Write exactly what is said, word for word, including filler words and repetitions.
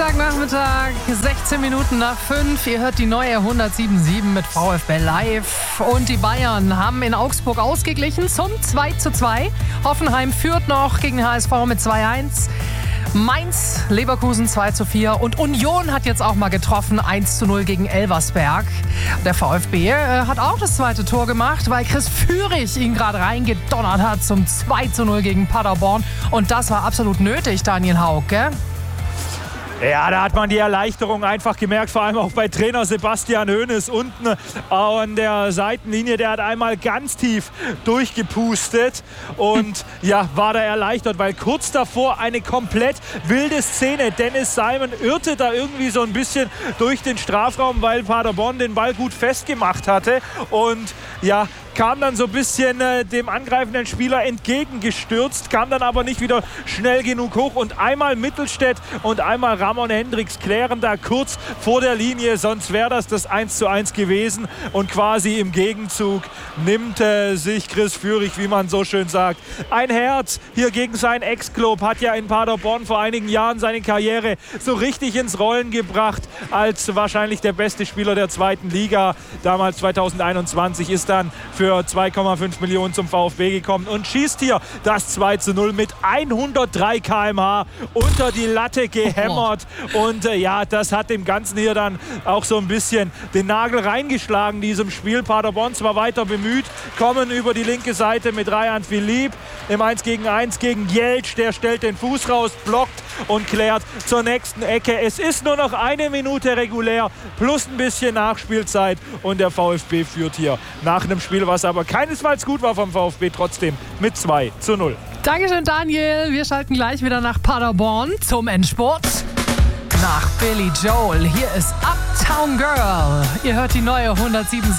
Freitagnachmittag, sechzehn Minuten nach fünf. Ihr hört die neue hundertsieben Komma sieben mit VfB Live. Und die Bayern haben in Augsburg ausgeglichen zum zwei zu zwei. Hoffenheim führt noch gegen H S V mit zwei eins. Mainz, Leverkusen zwei zu vier. Und Union hat jetzt auch mal getroffen, eins zu null gegen Elversberg. Der VfB äh, hat auch das zweite Tor gemacht, weil Chris Führig ihn gerade reingedonnert hat zum zwei zu null gegen Paderborn. Und das war absolut nötig, Daniel Hauck, gell? Ja, da hat man die Erleichterung einfach gemerkt, vor allem auch bei Trainer Sebastian Hoeneß unten an der Seitenlinie. Der hat einmal ganz tief durchgepustet und ja, war da erleichtert, weil kurz davor eine komplett wilde Szene. Dennis Simon irrte da irgendwie so ein bisschen durch den Strafraum, weil Paderborn den Ball gut festgemacht hatte und ja, kam dann so ein bisschen äh, dem angreifenden Spieler entgegengestürzt, kam dann aber nicht wieder schnell genug hoch und einmal Mittelstädt und einmal Ramon Hendricks klären da kurz vor der Linie, sonst wäre das das eins zu eins gewesen und quasi im Gegenzug nimmt äh, sich Chris Führig, wie man so schön sagt, ein Herz hier gegen seinen Ex-Club, hat ja in Paderborn vor einigen Jahren seine Karriere so richtig ins Rollen gebracht als wahrscheinlich der beste Spieler der zweiten Liga, damals zweitausendeinundzwanzig, ist dann für zwei Komma fünf Millionen zum VfB gekommen und schießt hier das zwei zu null mit hundertdrei Kilometer pro Stunde unter die Latte gehämmert. Und äh, ja, das hat dem Ganzen hier dann auch so ein bisschen den Nagel reingeschlagen, diesem Spiel. Paderborn zwar weiter bemüht, kommen über die linke Seite mit Ryan Philipp im eins gegen eins gegen Jeltsch. Der stellt den Fuß raus, blockt und klärt zur nächsten Ecke. Es ist nur noch eine Minute regulär plus ein bisschen Nachspielzeit und der VfB führt hier nach einem Spiel, was aber keinesfalls gut war vom VfB, trotzdem mit zwei zu null. Dankeschön, Daniel. Wir schalten gleich wieder nach Paderborn zum Endspurt. Nach Billy Joel. Hier ist Uptown Girl. Ihr hört die neue hundertsieben Komma sieben.